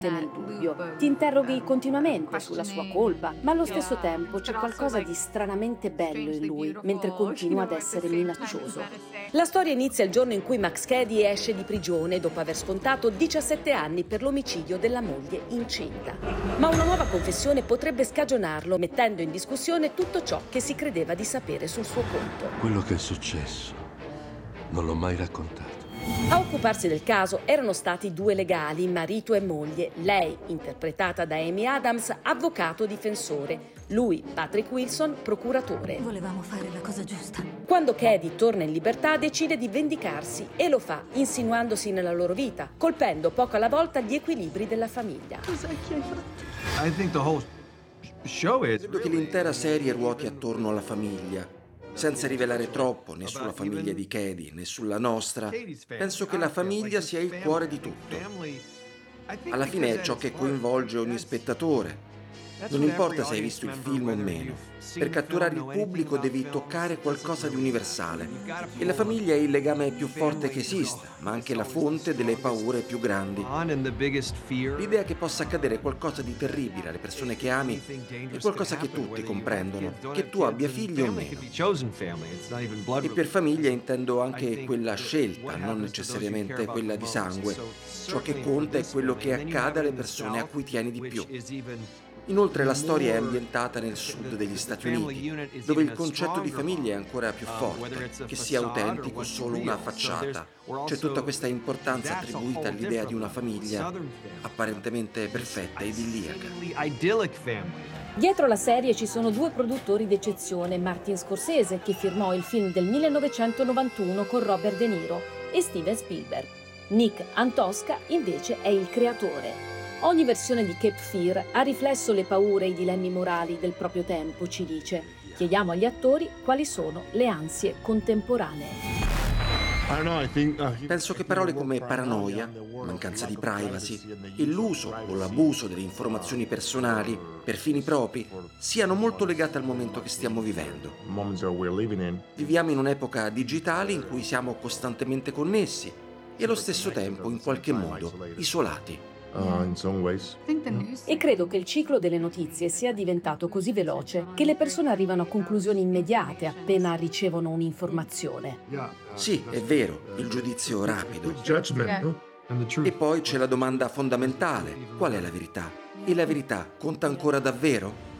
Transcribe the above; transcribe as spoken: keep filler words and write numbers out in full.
nel dubbio. Ti interroghi continuamente sulla sua colpa, ma allo stesso tempo c'è qualcosa di stranamente bello in lui, mentre continua ad essere minaccioso. La storia inizia il giorno in cui Max Cady esce di prigione dopo aver scontato diciassette anni per l'omicidio della moglie incinta. Ma una nuova confessione potrebbe scagionarlo, mettendo in discussione tutto ciò che si credeva di sapere sul suo conto. Quello che è successo non l'ho mai raccontato. A occuparsi del caso erano stati due legali, marito e moglie. Lei, interpretata da Amy Adams, avvocato difensore. Lui, Patrick Wilson, procuratore. Volevamo fare la cosa giusta. Quando Cady torna in libertà decide di vendicarsi e lo fa insinuandosi nella loro vita, colpendo poco alla volta gli equilibri della famiglia. Credo che l'intera serie ruoti attorno alla famiglia. Senza rivelare troppo né sulla famiglia di Cady né sulla nostra, penso che la famiglia sia il cuore di tutto. Alla fine è ciò che coinvolge ogni spettatore. Non importa se hai visto il film o meno, per catturare il pubblico devi toccare qualcosa di universale. E la famiglia è il legame più forte che esista, ma anche la fonte delle paure più grandi. L'idea che possa accadere qualcosa di terribile alle persone che ami è qualcosa che tutti comprendono, che tu abbia figli o meno. E per famiglia intendo anche quella scelta, non necessariamente quella di sangue. Ciò che conta è quello che accade alle persone a cui tieni di più. Inoltre la storia è ambientata nel sud degli Stati Uniti, dove il concetto di famiglia è ancora più forte, che sia autentico o solo una facciata. C'è tutta questa importanza attribuita all'idea di una famiglia apparentemente perfetta e idilliaca. Dietro la serie ci sono due produttori d'eccezione, Martin Scorsese, che firmò il film del millenovecentonovantuno con Robert De Niro, e Steven Spielberg. Nick Antosca invece è il creatore. Ogni versione di Cape Fear ha riflesso le paure e i dilemmi morali del proprio tempo, ci dice. Chiediamo agli attori quali sono le ansie contemporanee. Penso che parole come paranoia, mancanza di privacy e l'uso o l'abuso delle informazioni personali per fini propri siano molto legate al momento che stiamo vivendo. Viviamo in un'epoca digitale in cui siamo costantemente connessi e allo stesso tempo, in qualche modo, isolati. E credo che il ciclo delle notizie sia diventato così veloce che le persone arrivano a conclusioni immediate appena ricevono un'informazione. Sì, è vero, il giudizio rapido. E poi c'è la domanda fondamentale: qual è la verità? E la verità conta ancora davvero?